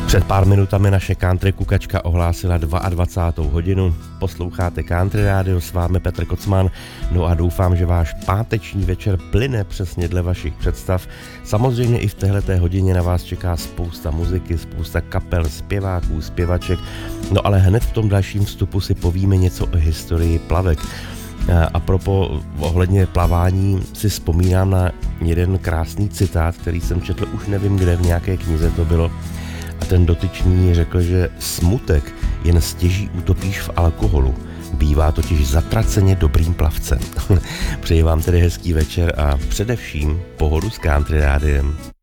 Před pár minutami naše country kukačka ohlásila 22. hodinu. Posloucháte Country Radio, s vámi Petr Kocman. No a doufám, že váš páteční večer plyne přesně dle vašich představ. Samozřejmě i v téhleté hodině na vás čeká spousta muziky, spousta kapel, zpěváků, zpěvaček. No ale hned v tom dalším vstupu si povíme něco o historii plavek. A propo ohledně plavání si vzpomínám na jeden krásný citát, který jsem četl už nevím kde, v nějaké knize to bylo. A ten dotyčný řekl, že smutek jen stěží utopíš v alkoholu. Bývá totiž zatraceně dobrým plavcem. Přeji vám tedy hezký večer a především pohodu s Country Rádiem.